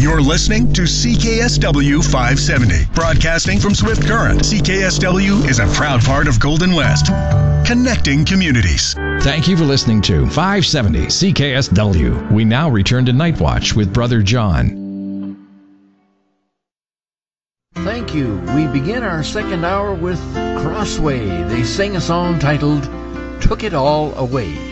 You're listening to CKSW 570, broadcasting from Swift Current. CKSW is a proud part of Golden West, connecting communities. Thank you for listening to 570 CKSW. We now return to Night Watch with Brother John. Thank you. We begin our second hour with Crossway. They sing a song titled Took It All Away.